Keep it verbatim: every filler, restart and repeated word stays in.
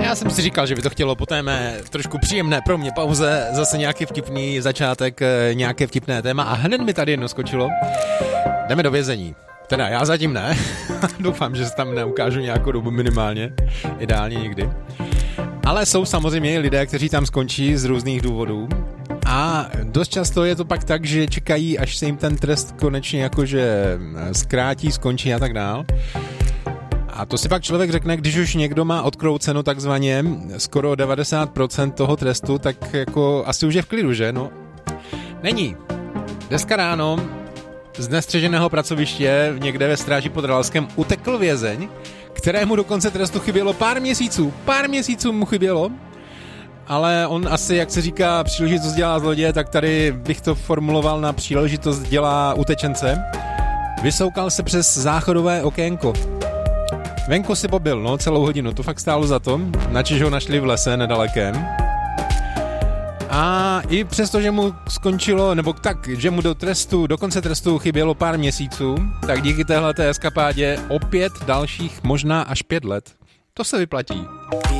já jsem si říkal, že by to chtělo po té mé trošku příjemné pro mě pauze zase nějaký vtipný začátek, nějaké vtipné téma a hned mi tady jedno skočilo. Jdeme do vězení. Teda já zatím ne. Doufám, že se tam neukážu nějakou dobu minimálně. Ideálně někdy. Ale jsou samozřejmě lidé, kteří tam skončí z různých důvodů. A dost často je to pak tak, že čekají, až se jim ten trest konečně jakože zkrátí, skončí a tak dál. A to si pak člověk řekne, když už někdo má odkrouceno takzvaně skoro devadesát procent toho trestu, tak jako asi už je v klidu, že? No, není. Dneska ráno z nestřeženého pracoviště někde ve Stráži pod Ralskem utekl vězeň, kterému do konce trestu chybělo pár měsíců. Pár měsíců mu chybělo, ale on asi, jak se říká, příležitost dělá zloděje, tak tady bych to formuloval na příležitost dělá utečence. Vysoukal se přes záchodové okénko. Venku si pobyl, no, celou hodinu, to fakt stálo za to, načež ho našli v lese nedalekém. A i přesto, že mu skončilo, nebo tak, že mu do trestu, do konce trestu chybělo pár měsíců, tak díky téhleté eskapádě opět dalších možná až pět let. To se vyplatí.